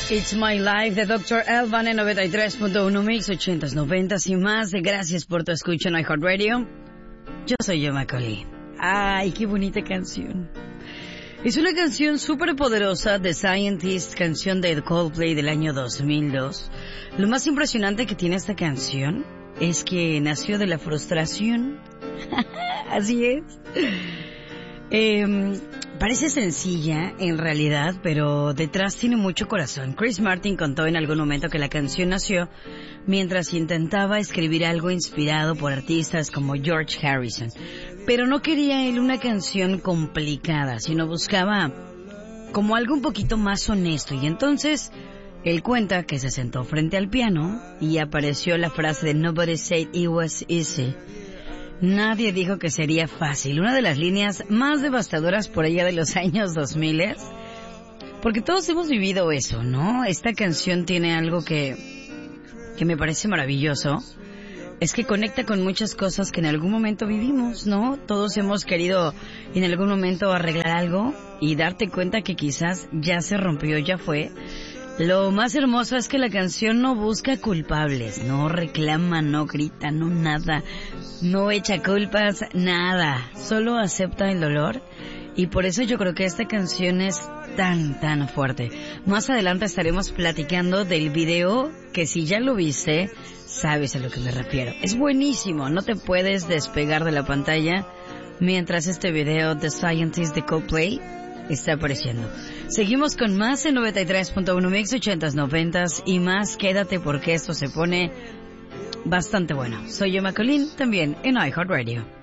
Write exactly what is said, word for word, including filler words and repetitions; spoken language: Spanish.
It's My Life de doctor Elvan en noventa y tres punto uno Mix, ochentas, noventas y más. Gracias por tu escucha en iHeartRadio. Yo soy Yoma Colleen. Ay, qué bonita canción. Es una canción súper poderosa de Scientist, canción de Coldplay del año dos mil dos. Lo más impresionante que tiene esta canción es que nació de la frustración. Así es. Eh, parece sencilla en realidad, pero detrás tiene mucho corazón. Chris Martin contó en algún momento que la canción nació mientras intentaba escribir algo inspirado por artistas como George Harrison. Pero no quería él una canción complicada, sino buscaba como algo un poquito más honesto. Y entonces él cuenta que se sentó frente al piano y apareció la frase de Nobody said it was easy. Nadie dijo que sería fácil. Una de las líneas más devastadoras por allá de los años dos mil. Porque todos hemos vivido eso, ¿no? Esta canción tiene algo que, que me parece maravilloso. Es que conecta con muchas cosas que en algún momento vivimos, ¿no? Todos hemos querido en algún momento arreglar algo y darte cuenta que quizás ya se rompió, ya fue. Lo más hermoso es que la canción no busca culpables, no reclama, no grita, no nada, no echa culpas, nada, solo acepta el dolor. Y por eso yo creo que esta canción es tan, tan fuerte. Más adelante estaremos platicando del video, que si ya lo viste, sabes a lo que me refiero. Es buenísimo, no te puedes despegar de la pantalla mientras este video The Scientist de Coldplay está apareciendo. Seguimos con más en noventa y tres punto uno Mix, ochentas, noventas y más. Quédate porque esto se pone bastante bueno. Soy Yoma Colleen, también en iHeartRadio.